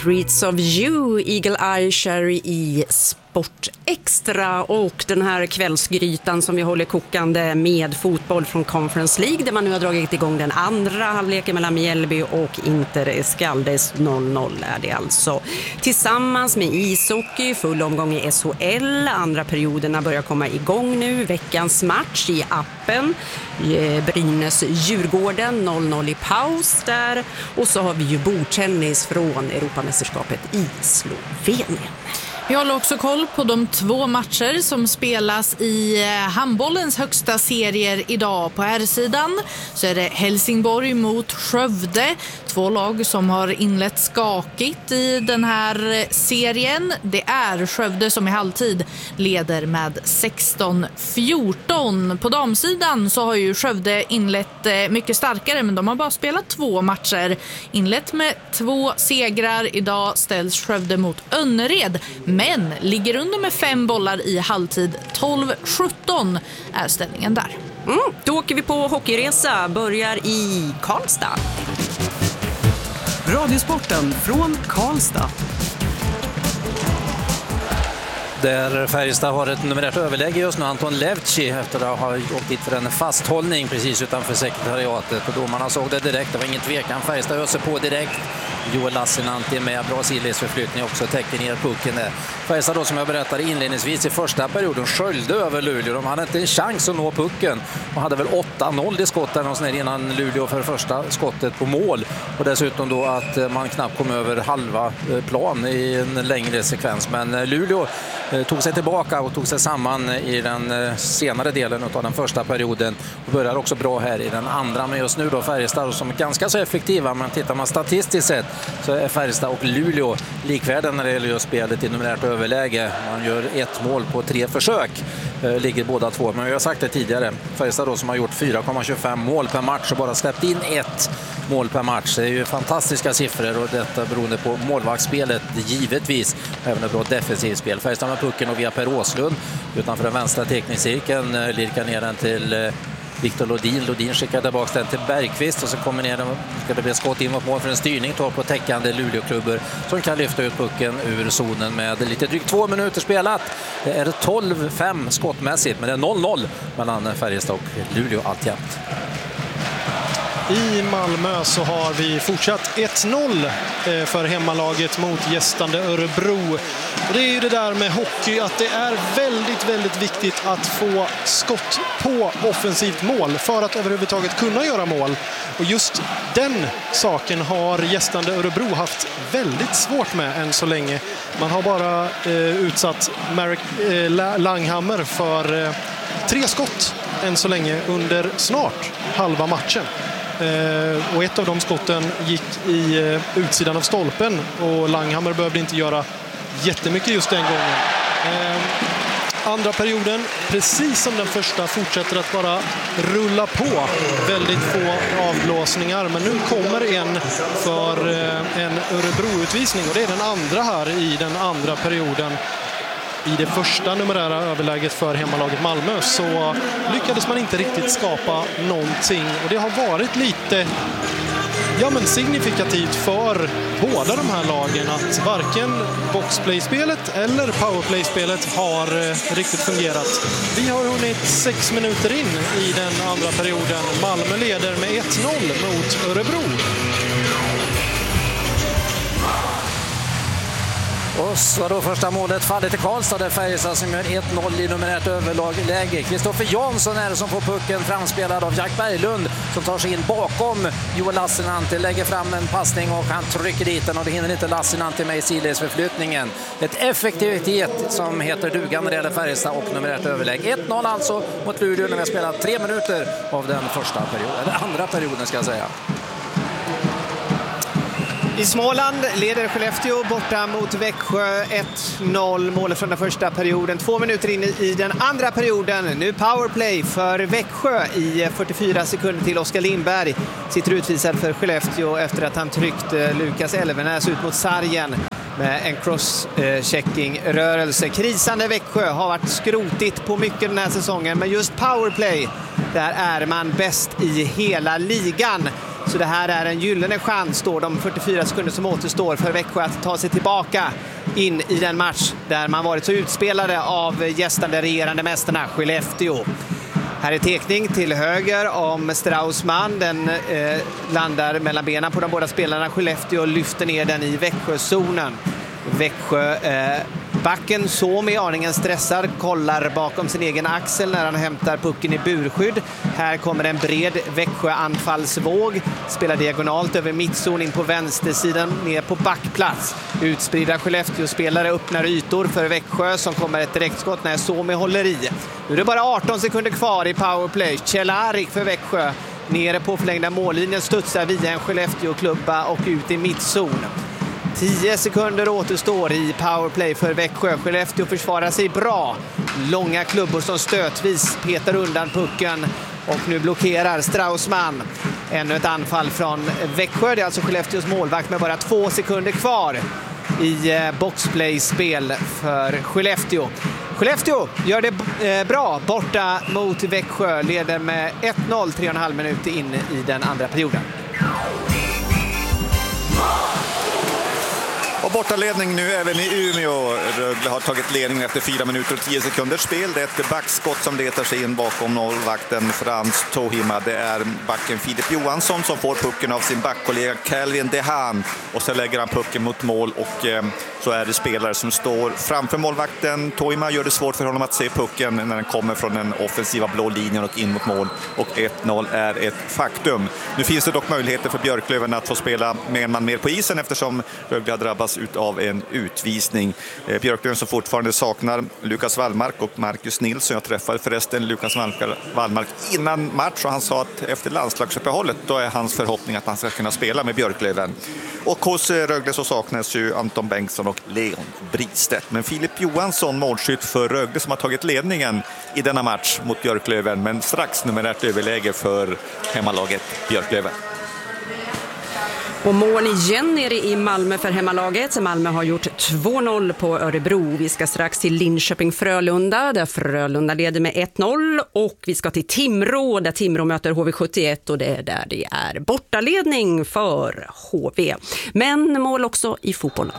Streets of You, Eagle Eye Cherry i Sport Extra, och den här kvällsgrytan som vi håller kokande med fotboll från Conference League, där man nu har dragit igång den andra halvleken mellan Mjällby och Inter Skaldes. 0-0 är det alltså. Tillsammans med ishockey, full omgång i SHL, andra perioderna börjar komma igång nu. Veckans match i appen, Brynäs-Djurgården, 0-0 i paus där. Och så har vi ju bordtennis från Europamästerskapet i Slovenien. Vi håller också koll på de 2 matcher som spelas i handbollens högsta serier idag. På här sidan så är det Helsingborg mot Skövde. 2 lag som har inlett skakigt i den här serien. Det är Skövde som i halvtid leder med 16-14. På damsidan så har ju Skövde inlett mycket starkare, men de har bara spelat 2 matcher. Inlett med 2 segrar. Idag ställs Skövde mot Önnered, men ligger under med 5 bollar i halvtid. 12-17 är ställningen där. Då åker vi på hockeyresa, börjar i Karlstad. Radiosporten från Karlstad. Där Färjestad har ett numerärt överläge just nu. Anton Levci efter att ha åkt dit för en fasthållning precis utanför sekretariatet. Och domarna såg det direkt, det var ingen tvekan. Färjestad öser på direkt. Joel Lassinantti med bra sidledsförflyttning också, täcker ner pucken där. Färjestad då, som jag berättade inledningsvis i första perioden, sköljde över Luleå. De hade inte en chans att nå pucken och hade väl 8-0 i skott där innan Luleå för första skottet på mål. Och dessutom då att man knappt kom över halva plan i en längre sekvens. Men Luleå tog sig tillbaka och tog sig samman i den senare delen av den första perioden och börjar också bra här i den andra. Men just nu då Färjestad som är ganska så effektiva, men tittar man statistiskt sett så är Färjestad och Luleå likvärdiga när det gäller just spelet i numerärt överläge. Man gör 1 mål på 3 försök, ligger båda 2. Men jag har sagt det tidigare, Färjestad då som har gjort 4,25 mål per match och bara släppt in 1 mål per match. Det är ju fantastiska siffror, och detta beroende på målvaktsspelet givetvis, även ett bra defensivt spel. Färjestad med pucken och via Per Åslund utanför den vänstra teckningscirkeln lirkar ner den till Viktor Lodin. Lodin skickar tillbaka den till Bergqvist och så kommer ner, ska det bli skott in mot mål för en styrning på täckande Luleåklubbor som kan lyfta ut pucken ur zonen med lite drygt 2 minuter spelat. Det är 12-5 skottmässigt, men det är 0-0 mellan Färjestad och Luleå alltjämt. I Malmö så har vi fortsatt 1-0 för hemmalaget mot gästande Örebro. Och det är ju det där med hockey, att det är väldigt, väldigt viktigt att få skott på offensivt mål för att överhuvudtaget kunna göra mål. Och just den saken har gästande Örebro haft väldigt svårt med än så länge. Man har bara utsatt Marek Langhammer för 3 skott än så länge under snart halva matchen. Och ett av de skotten gick i utsidan av stolpen och Langhammer behövde inte göra jättemycket just den gången. Andra perioden, precis som den första, fortsätter att bara rulla på. Väldigt få avblåsningar, men nu kommer en för en Örebro-utvisning, och det är den andra här i den andra perioden. I det första numerära överläget för hemmalaget Malmö så lyckades man inte riktigt skapa någonting, och det har varit lite signifikativt för båda de här lagen att varken boxplay-spelet eller powerplay-spelet har riktigt fungerat. Vi har hunnit 6 minuter in i den andra perioden. Malmö leder med 1-0 mot Örebro. Och så då första målet faller till Karlstad, där Färjestad som gör 1-0 i numerärt överläge. Kristoffer Jansson är det som får pucken, framspelad av Jack Berglund som tar sig in bakom Joel Lassinantti, lägger fram en passning och han trycker dit den, och det hinner inte Lassinantti med i sidledsförflyttningen. Ett effektivitet som heter duga när det gäller Färjestad och numerärt överläge. 1-0 alltså mot Luleå när vi har spelat 3 minuter av den första perioden, eller andra perioden ska jag säga. I Småland leder Skellefteå borta mot Växjö 1-0, målet från den första perioden. 2 minuter in i den andra perioden. Nu powerplay för Växjö i 44 sekunder till. Oskar Lindberg sitter utvisad för Skellefteå efter att han tryckte Lukas Elvenäs ut mot sargen med en cross-checking-rörelse. Krisande Växjö har varit skrotigt på mycket den här säsongen, men just powerplay, där är man bäst i hela ligan. Så det här är en gyllene chans då, de 44 sekunder som återstår för Växjö att ta sig tillbaka in i den match där man varit så utspelade av gästande regerande mästarna Skellefteå. Här är tekning till höger om Straussman. Den landar mellan benen på de båda spelarna. Skellefteå lyfter ner den i Växjözonen. Växjö backen Suomi aningen stressad, kollar bakom sin egen axel när han hämtar pucken i burskydd. Här kommer en bred Växjö-anfallsvåg. Spelar diagonalt över mittzon in på vänstersidan ner på backplats. Utspridda Skellefteå-spelare öppnar ytor för Växjö som kommer ett direktskott när Suomi håller i. Nu är det bara 18 sekunder kvar i powerplay. Kjell-Arik för Växjö. Nere på förlängda mållinjen studsar via en Skellefteå-klubba och ut i mittzon. 10 sekunder återstår i powerplay för Växjö. Skellefteå försvarar sig bra. Långa klubbor som stötvis petar undan pucken. Och nu blockerar Straussman. Ännu ett anfall från Växjö. Det är alltså Skellefteås målvakt med bara 2 sekunder kvar i boxplay-spel för Skellefteå. Skellefteå gör det bra borta mot Växjö. Leder med 1-0, 3,5 minuter in i den andra perioden. Och bortaledning nu även i Umeå. Rögle har tagit ledningen efter 4 minuter och 10 sekunders spel. Det är ett backskott som letar sig in bakom målvakten Frans Tohima. Det är backen Filip Johansson som får pucken av sin backkollega Calvin Dehan. Och så lägger han pucken mot mål och så är det spelare som står framför målvakten. Tohima gör det svårt för honom att se pucken när den kommer från den offensiva blå linjen och in mot mål. Och 1-0 är ett faktum. Nu finns det dock möjligheter för Björklöven att få spela med en man mer på isen eftersom Rögle har drabbats utav en utvisning. Björklöven som fortfarande saknar Lukas Wallmark och Marcus Nilsson. Jag träffade förresten Lukas Wallmark innan match och han sa att efter landslagsuppehållet då är hans förhoppning att han ska kunna spela med Björklöven. Och hos Rögle så saknas ju Anton Bengtsson och Leon Bristedt. Men Filip Johansson, målskytt för Rögle som har tagit ledningen i denna match mot Björklöven. Men strax numerärt överläge för hemmalaget Björklöven. Och mål igen nere i Malmö för hemmalaget. Malmö har gjort 2-0 på Örebro. Vi ska strax till Linköping-Frölunda där Frölunda leder med 1-0. Och vi ska till Timrå där Timrå möter HV71 och det är där det är bortaledning för HV. Men mål också i fotbollen.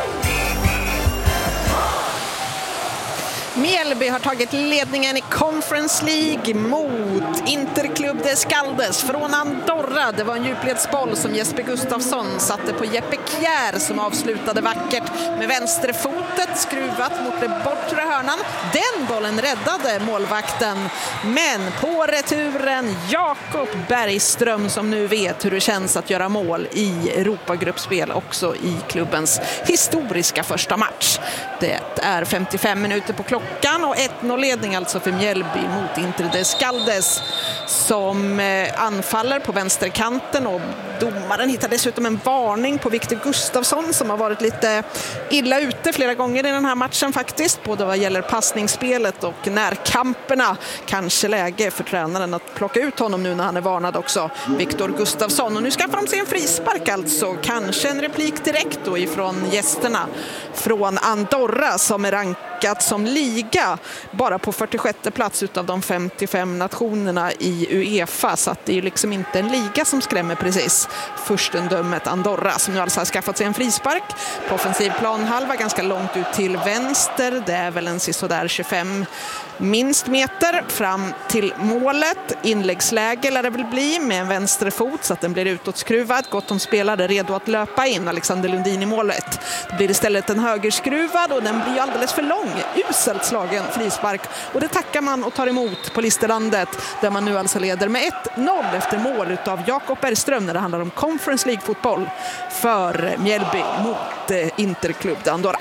Mjällby har tagit ledningen i Conference League mot Interclub de Skaldes från Andorra. Det var en djupledsboll som Jesper Gustafsson satte på Jeppe Kjär som avslutade vackert med vänsterfotet skruvat mot den bortre hörnan. Den bollen räddade målvakten, men på returen Jakob Bergström som nu vet hur det känns att göra mål i Europagruppspel också i klubbens historiska första match. Det är 55 minuter på klockan och 1-0-ledning alltså för Mjällby mot Inter de Skaldes som anfaller på vänsterkanten och domaren hittar dessutom en varning på Victor Gustafsson som har varit lite illa ute flera gånger i den här matchen faktiskt, både vad gäller passningsspelet och närkamperna. Kanske läge för tränaren att plocka ut honom nu när han är varnad också, Victor Gustafsson. Och nu skaffar de sig en frispark alltså, kanske en replik direkt då ifrån gästerna från Andorra som är rankat som liga bara på 46:e plats utav de 55 nationerna i UEFA, så att det är ju liksom inte en liga som skrämmer precis. Furstendömet Andorra som nu alltså har skaffat sig en frispark på offensiv planhalva ganska långt ut till vänster. Det är väl en sådär 25 minst meter fram till målet. Inläggsläge lär det väl bli med en vänsterfot så att den blir utåtskruvad. Gott om spelare redo att löpa in. Alexander Lundin i målet. Det blir istället en högerskruvad och den blir alldeles för lång. Uselt slagen frispark. Och det tackar man och tar emot på Listerlandet där man nu alltså leder med 1-0 efter mål utav Jakob Bergström när det handlar om Conference League-fotboll för Mjällby mot Interclub de Andorra.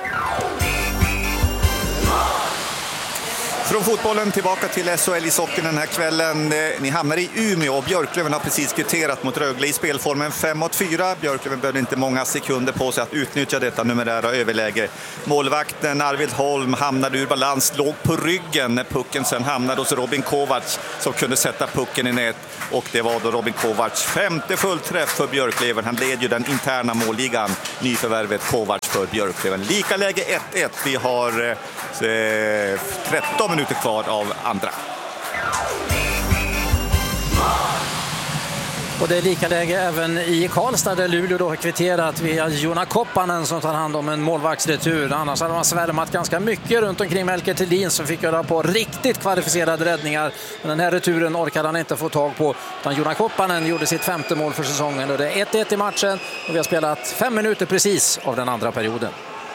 Från fotbollen tillbaka till SHL i socken den här kvällen. Ni hamnar i Umeå och Björklöven har precis kvitterat mot Rögle i spelformen 5-4. Björklöven behövde inte många sekunder på sig att utnyttja detta numerära överläge. Målvakten Arvid Holm hamnade ur balans, låg på ryggen när pucken sen hamnade hos Robin Kovacs som kunde sätta pucken i nät. Och det var då Robin Kovacs femte fullträff för Björklöven. Han led ju den interna målligan, nyförvärvet Kovacs för Björklöven. Lika läge 1-1. Vi har 13 minuter kvar av andra. Och det är lika läge även i Karlstad där Luleå då har kvitterat via Joona Koppanen som tar hand om en målvaktsretur. Annars hade man svärmat ganska mycket runt omkring Melker Thelin som fick göra på riktigt kvalificerade räddningar. Men den här returen orkade han inte få tag på. Utan Joona Koppanen gjorde sitt 5:e mål för säsongen. Och det är 1-1 i matchen och vi har spelat 5 minuter precis av den andra perioden.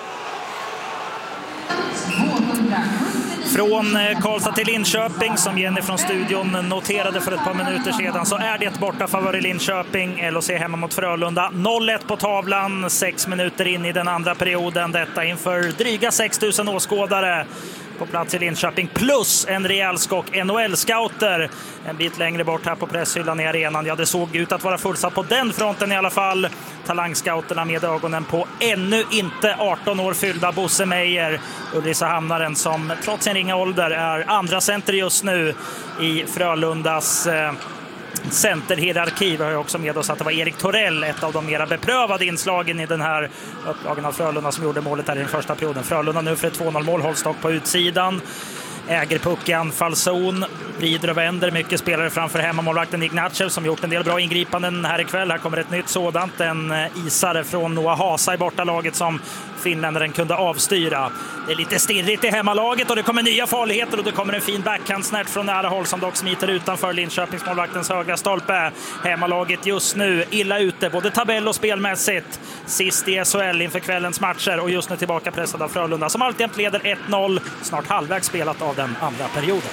Från Karlstad till Linköping, som Jenny från studion noterade för ett par minuter sedan, så är det borta favör i Linköping. LHC hemma mot Frölunda. 0-1 på tavlan, 6 minuter in i den andra perioden. Detta inför dryga 6 000 åskådare på plats i Linköping, plus en rejäl skock NHL-scouter en bit längre bort här på presshyllan i arenan. Ja, det såg ut att vara fullsatt på den fronten i alla fall. Talangscouterna med ögonen på ännu inte 18 år fyllda Bosse Meijer, Ulricehamnaren, som trots sin ringa ålder är andra center just nu i Frölundas centerhierarki. Vi har ju också med oss att det var Erik Torell, ett av de mera beprövade inslagen i den här upplagen av Frölunda, som gjorde målet här i den första perioden. Frölunda nu för ett 2-0-mål, Holstock på utsidan. Äger puck i anfallszon, vrider och vänder mycket spelare framför hemmamålvakten Ignatjev, som gjort en del bra ingripanden här ikväll. Här kommer ett nytt sådant, en isare från Noah Hasa i bortalaget som finländaren kunde avstyra. Det är lite stirrigt i hemmalaget och det kommer nya farligheter och det kommer en fin backhandsnärt från nära håll som dock smiter utanför Linköpingsmålvaktens högra stolpe. Hemmalaget just nu illa ute, både tabell och spelmässigt. Sist i SHL inför kvällens matcher och just nu tillbaka pressad av Frölunda som alltid leder 1-0, snart halvvägs spelat av den andra perioden.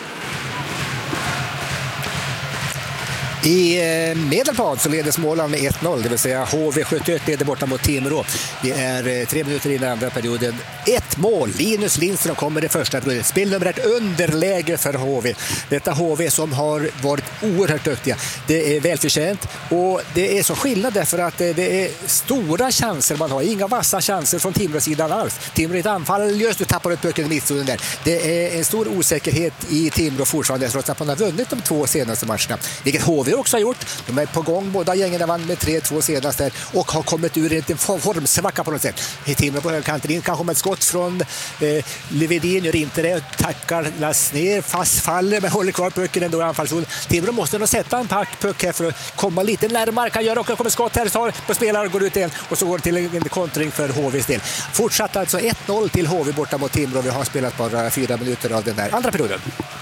I Medelpad så leder Småland med 1-0, det vill säga HV71 leder borta mot Timrå. Det är 3 minuter in i den andra perioden. 1 mål, Linus Lindström kommer i första perioden. Spelnumret underläge för HV. Detta HV som har varit oerhört duktiga. Det är välförtjänt och det är så skillnad därför att det är stora chanser man har. Inga vassa chanser från Timrå-sidan alls. Timrå i ett anfall, just nu tappar ut pucken i mittzonen där. Det är en stor osäkerhet i Timrå fortfarande trots att man har vunnit de 2 senaste matcherna. Vilket HV också har gjort. De är på gång, båda gängen vann med 3-2 senast där och har kommit ur en formsvacka på något sätt. Timrå på högkanten in, kanske med ett skott från Levedin, gör inte det, tacklas ner, fastfaller men håller kvar pucken ändå i anfallszon. Timrå måste nog sätta en puck här för att komma lite närmare, kan göra, och kommer skott här, tar på spelare, går ut igen och så går det till en kontring för HVs del. Fortsatt alltså 1-0 till HV borta mot Timrå. Vi har spelat bara 4 minuter av den här andra perioden.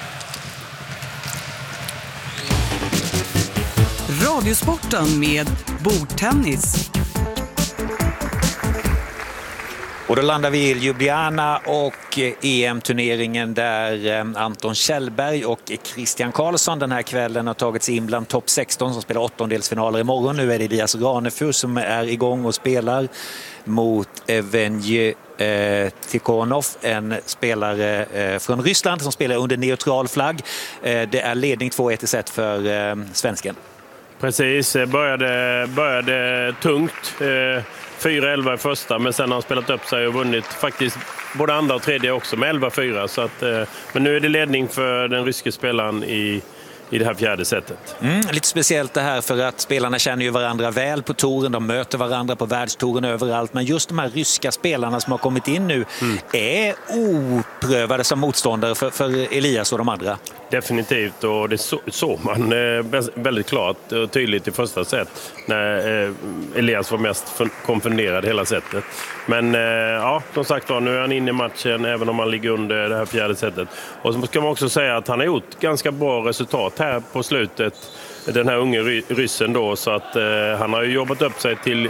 Radiosporten med bordtennis. Och då landar vi i Ljubljana och EM-turneringen där Anton Kjellberg och Christian Karlsson den här kvällen har tagit sig in bland topp 16 som spelar 8-delsfinaler imorgon. Nu är det Elias Ranefur som är igång och spelar mot Evgenij Tikhonov, en spelare från Ryssland som spelar under neutral flagg. Det är ledning 2-1 i set för svensken. Precis, började tungt. 4-11 i första, men sen har han spelat upp sig och vunnit faktiskt både andra och tredje också med 11-4. Så att, men nu är det ledning för den ryske spelaren i det här fjärde sättet. Lite speciellt det här för att spelarna känner ju varandra väl på touren, de möter varandra på världstouren överallt, men just de här ryska spelarna som har kommit in nu är oprövade som motståndare för Elias och de andra. Definitivt, och det såg man väldigt klart och tydligt i första set när Elias var mest konfunderad hela setet. Men ja, som sagt var, nu är han inne i matchen även om han ligger under det här fjärde setet. Och så ska man också säga att han har gjort ganska bra resultat här på slutet, den här unge ryssen då, så att han har ju jobbat upp sig till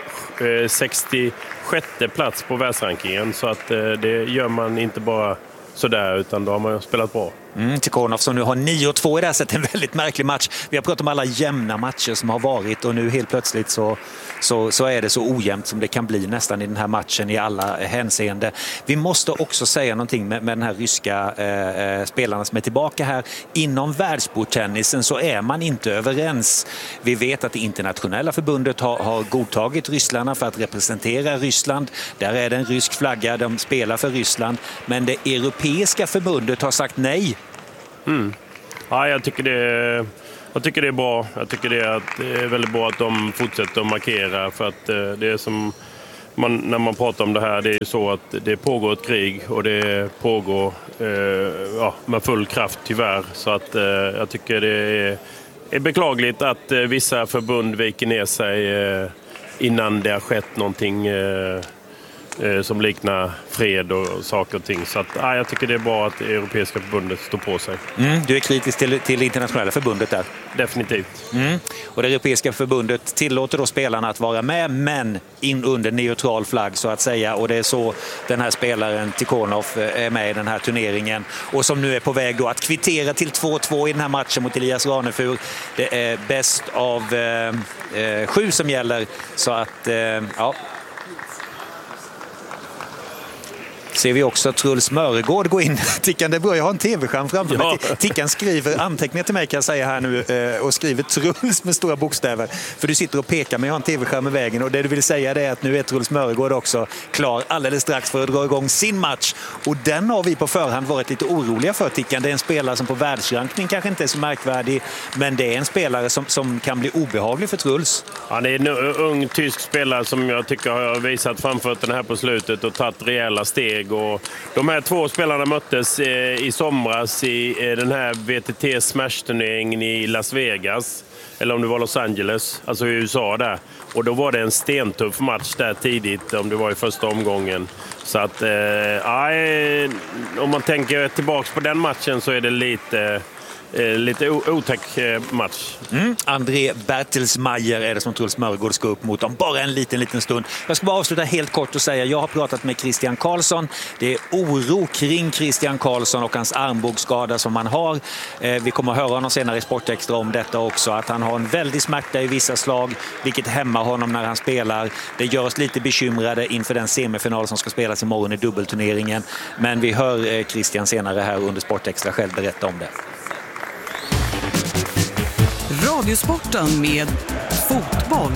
66:e plats på världsrankingen, så att det gör man inte bara sådär, utan då har man spelat bra. Tikhonov som nu har 9-2 i det här sättet, en väldigt märklig match. Vi har pratat om alla jämna matcher som har varit och nu helt plötsligt så är det så ojämnt som det kan bli nästan i den här matchen i alla hänseende. Vi måste också säga någonting med den här ryska spelarna som är tillbaka här. Inom världsbordtennisen så är man inte överens. Vi vet att det internationella förbundet har godtagit rysslarna för att representera Ryssland. Där är det en rysk flagga, de spelar för Ryssland. Men det europeiska förbundet har sagt nej. Ja, jag tycker det är bra. Jag tycker det är väldigt bra att de fortsätter att markera, för att det är som när man pratar om det här, det är ju så att det pågår ett krig och det pågår med full kraft tyvärr, så att jag tycker det är är beklagligt att vissa förbund viker ner sig innan det har skett någonting som liknar fred och saker och ting. Så att, jag tycker det är bra att det Europeiska förbundet står på sig. Du är kritisk till det internationella förbundet där? Definitivt. Och det Europeiska förbundet tillåter då spelarna att vara med, men in under neutral flagg så att säga. Och det är så den här spelaren Tikhonov är med i den här turneringen. Och som nu är på väg då att kvittera till 2-2 i den här matchen mot Elias Ranefur. Det är bäst av 7 som gäller. Så att, ser vi också Truls Mörgård gå in. Tickan, det är bra, jag har en tv-skärm framför mig. Tickan skriver anteckningar till mig, kan jag säga här nu, och skriver Truls med stora bokstäver. För du sitter och pekar, men jag har en tv-skärm i vägen. Och det du vill säga är att nu är Truls Mörgård också klar alldeles strax för att dra igång sin match. Och den har vi på förhand varit lite oroliga för, Tickan. Det är en spelare som på världsrankning kanske inte är så märkvärdig, men det är en spelare som kan bli obehaglig för Truls. Ja, det är en ung tysk spelare som jag tycker har visat framfötterna här på slutet och tagit rejäla steg. Och de här 2 spelarna möttes i somras i den här VTT Smash-turneringen i Las Vegas, eller om det var Los Angeles, alltså i USA där. Och då var det en stentuff match där tidigt, om det var i första omgången. Så att, om man tänker tillbaka på den matchen så är det lite otäck match. André Bertelsmeier är det som Truls Mörgård ska upp mot om bara en liten stund. Jag ska bara avsluta helt kort och säga, jag har pratat med Christian Karlsson. Det är oro kring Christian Karlsson och hans armbågsskada som han har. Vi kommer att höra honom senare i Sportextra om detta också, att han har en väldig smärta i vissa slag, vilket hämmar honom när han spelar. Det gör oss lite bekymrade inför den semifinal som ska spelas imorgon i dubbelturneringen. Men vi hör Christian senare här under Sportextra själv berätta om det. Radiosporten med fotboll.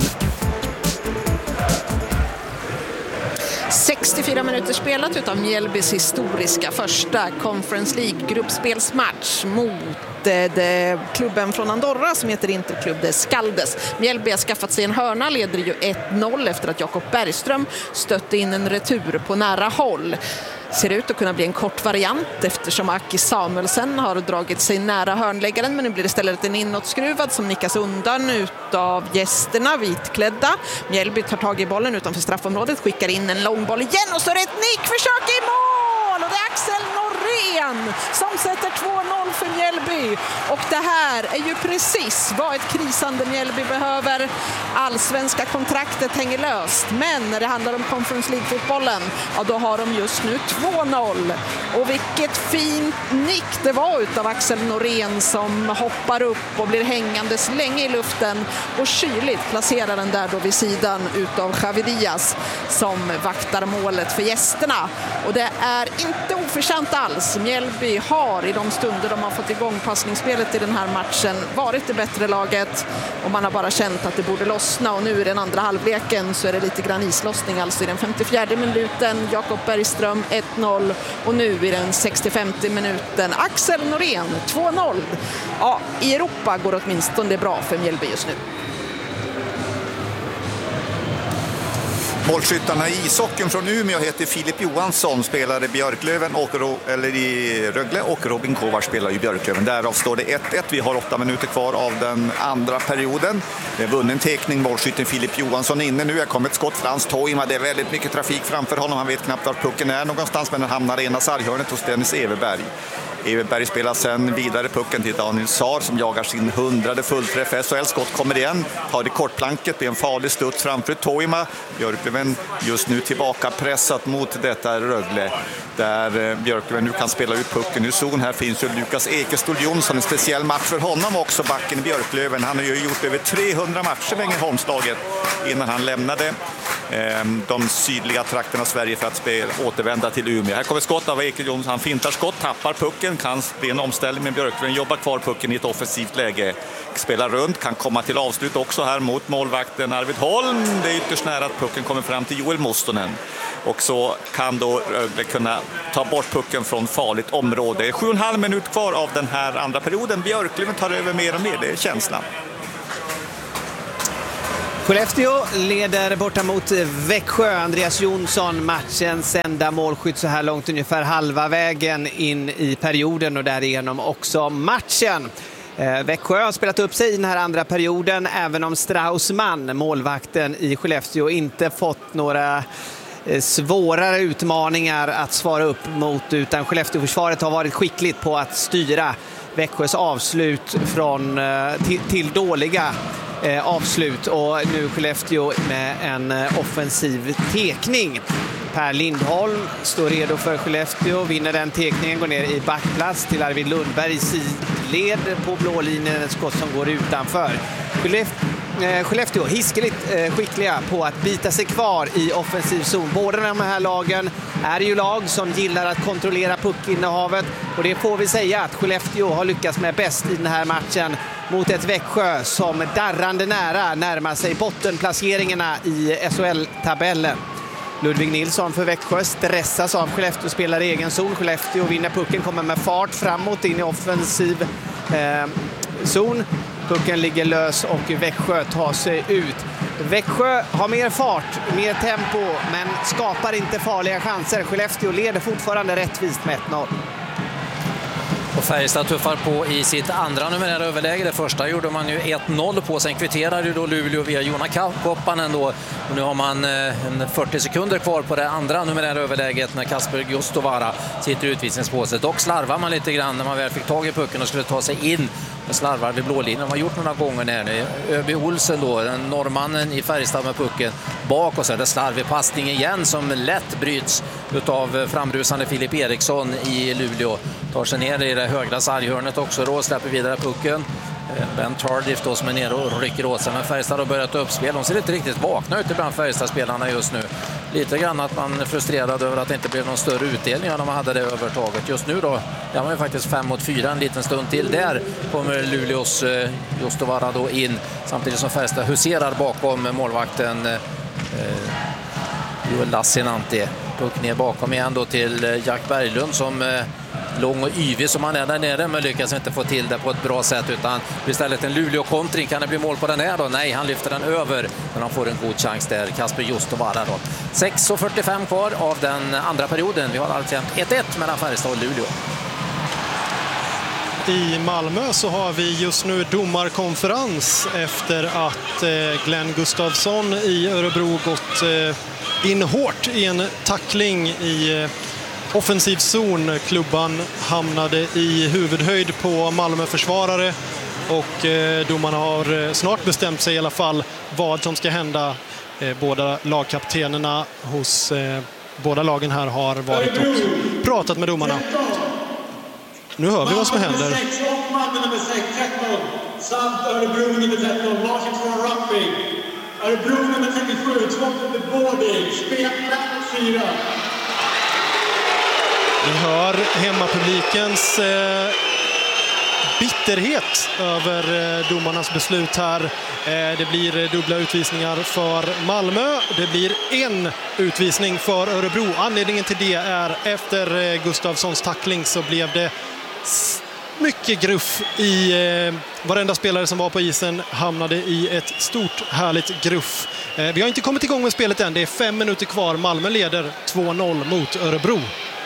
64 minuter spelat utav Mjällbys historiska första Conference League-gruppspelsmatch mot klubben från Andorra som heter Interklubb de Skaldes. Mjällby har skaffat sig en hörna, leder ju 1-0 efter att Jakob Bergström stötte in en retur på nära håll. Ser ut att kunna bli en kort variant eftersom Aki Samuelsen har dragit sig nära hörnläggaren, men nu blir det istället en inåtskruvad som nickas undan utav gästerna, vitklädda. Mjällby tar tag i bollen utanför straffområdet, skickar in en lång boll igen och så är det ett nickförsök i mål! Och det är Axel Norén som sätter 2-0 för Mjällby. Och det här är ju precis vad ett krisande Mjällby behöver. Allsvenska kontraktet hänger löst, men när det handlar om Conference League-fotbollen, då har de just nu 2-0. Och vilket fint nick det var utav Axel Norén som hoppar upp och blir hängandes länge i luften och kyligt placerar den där då vid sidan utav Javi Diaz som vaktar målet för gästerna. Och det är inte oförtjänt alls. Mjällby har i de stunder de har fått igång passningsspelet i den här matchen varit det bättre laget, och man har bara känt att det borde lossna. Och nu i den andra halvleken så är det lite grann islossning, alltså i den 54 minuten Jakob Bergström 1-0 och nu i den 65 minuten Axel Norén 2-0. Ja, i Europa går det åtminstone bra för Mjällby just nu. Målskyttarna i ishockeyn från Umeå heter Filip Johansson, spelar i Björklöven i Rögle, och Robin Kovar spelar i Björklöven. Därav står det 1-1. Vi har 8 minuter kvar av den andra perioden. Det är vunnen tekning, målskytten Filip Johansson inne. Nu är kommit skott Frans Toima. Det är väldigt mycket trafik framför honom. Han vet knappt var pucken är någonstans, men den hamnar i ena sarghörnet hos Dennis Everberg. Everberg spelar sen vidare pucken till Daniel Saar som jagar sin 100:e fullträff. SHL-skott kommer igen, tar det kortplanket, det är en farlig studs framför Toima. Björklöven just nu tillbaka pressat mot detta Rögle, där Björklöven nu kan spela ut pucken ur zon. Här finns ju Lukas Ekestol Jonsson, en speciell match för honom också, backen i Björklöven. Han har ju gjort över 300 matcher med Ängelholmslaget innan han lämnade de sydliga trakterna av Sverige för att återvända till Umeå. Här kommer skott av Ekestol Jonsson, han fintar skott, tappar pucken, kan bli en omställning, men Björklöven jobbar kvar pucken i ett offensivt läge. Spelar runt, kan komma till avslut också här mot målvakten Arvid Holm. Det är ytterst nära att pucken kommer fram till Joel Mustonen. Och så kan då Rögle kunna ta bort pucken från farligt område. 7,5 minut kvar av den här andra perioden. Björklöven tar över mer och mer, det är känslan. Skellefteå leder borta mot Växjö. Andreas Jonsson, matchens enda målskytt så här långt, ungefär halva vägen in i perioden och därigenom också matchen. Växjö har spelat upp sig i den här andra perioden, även om Straussman, målvakten i Skellefteå, inte fått några svårare utmaningar att svara upp mot, utan Skellefteå-försvaret har varit skickligt på att styra Växjös avslut till dåliga avslut, och nu Skellefteå med en offensiv tekning. Per Lindholm står redo för Skellefteå, vinner den tekningen, går ner i backplats till Arvid Lundberg i sidled på blålinjen, ett skott som går utanför. Skellefteå hiskeligt skickliga på att bita sig kvar i offensiv zon. Båda de här lagen är ju lag som gillar att kontrollera puckinnehavet, och det får vi säga att Skellefteå har lyckats med bäst i den här matchen mot ett Växjö som darrande nära närmar sig bottenplaceringarna i SHL-tabellen. Ludvig Nilsson för Växjö stressas av Skellefteå, spelar i egen zon. Skellefteå vinner pucken, kommer med fart framåt in i offensiv zon. Pucken ligger lös och Växjö tar sig ut. Växjö har mer fart, mer tempo, men skapar inte farliga chanser. Skellefteå leder fortfarande rättvist med 1-0. Och Färjestad tuffar på i sitt andra numerära överläge. Det första gjorde man ju 1-0 på. Sen kvitterade ju då Luleå via Joona Koppanen då. Och nu har man 40 sekunder kvar på det andra numerära överläget när Kasper Justovara sitter i utvisningspåse. Dock slarvar man lite grann när man väl fick tag i pucken och skulle ta sig in. Och slarvar vid blålinjen. De har gjort några gånger nu. Öby Olsen då, den norrmannen i Färjestad med pucken bak, och så är det slarvig passning igen som lätt bryts utav framrusande Filip Eriksson i Luleå. Tar sig ner i det högra sarghörnet också då, släpper vidare pucken. Ben Tardif då som är nere och rycker åt sig, men Färjestad har börjat uppspel. De ser inte riktigt vakna ut ibland, Färjestad-spelarna just nu. Lite grann att man är frustrerad över att det inte blev någon större utdelning när man hade det övertaget. Just nu då, ja, man är faktiskt 5-4 en liten stund till. Där kommer Luleås Justovara då in, samtidigt som Färjestad huserar bakom målvakten Joel Lassinantti. Puck ner bakom igen då till Jack Berglund som lång och yvig som han är där nere, men lyckas inte få till det på ett bra sätt, utan istället en Luleå-kontring. Kan det bli mål på den här då? Nej, han lyfter den över, men han får en god chans där, Kasper Justovara då. 6:45 kvar av den andra perioden. Vi har alltså 1-1 mellan Färjestad och Luleå. I Malmö så har vi just nu domarkonferens efter att Glenn Gustafsson i Örebro gått in hårt i en tackling i offensiv zon. Klubban hamnade i huvudhöjd på Malmö-försvarare, och domarna har snart bestämt sig i alla fall vad som ska hända. Båda lagkaptenerna hos båda lagen här har varit och pratat med domarna. Nu hör vi vad som händer. Malmö nummer 6, 13, samt Örebro nummer 13, varsitt från Rapping. Örebro nummer 37, tvått med Bådig, spelar 4. Vi hör hemmapublikens bitterhet över domarnas beslut här. Det blir dubbla utvisningar för Malmö. Det blir en utvisning för Örebro. Anledningen till det är efter Gustafssons tackling så blev det mycket gruff i varenda spelare som var på isen hamnade i ett stort härligt gruff. Vi har inte kommit igång med spelet än. Det är 5 minuter kvar. Malmö leder 2-0 mot Örebro.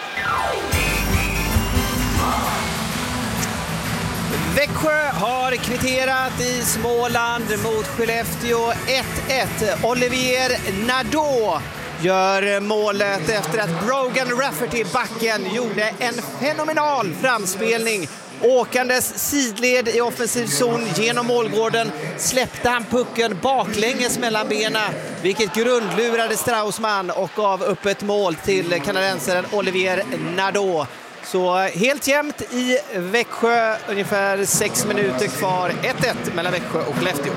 Växjö har kvitterat i Småland mot Skellefteå 1-1. Olivier Nadeau gör målet efter att Brogan Rafferty, backen, gjorde en fenomenal framspelning. Åkandes sidled i offensiv zon genom målgården släppte han pucken baklänges mellan benen, vilket grundlurade Straussman och gav upp ett mål till kanadensaren Olivier Nadeau. Så helt jämnt i Växjö, ungefär 6 minuter kvar. 1-1 mellan Växjö och Skellefteå.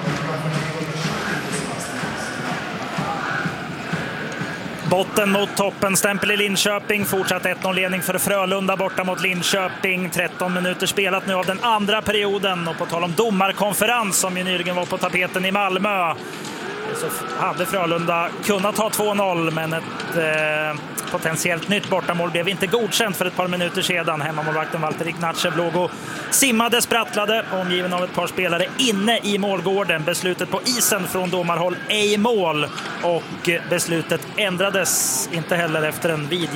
Botten mot toppen, stämpel i Linköping, fortsatt 1-0-ledning för Frölunda borta mot Linköping. 13 minuter spelat nu av den andra perioden, och på tal om domarkonferens som ju nyligen var på tapeten i Malmö, så hade Frölunda kunnat ta 2-0, men ett potentiellt nytt bortamål blev inte godkänt för ett par minuter sedan. Hemmamålvakten Valter Ignatjev låg och simmade, sprattlade, omgiven av ett par spelare inne i målgården. Beslutet på isen från domarhåll ej mål, och beslutet ändrades inte heller efter en video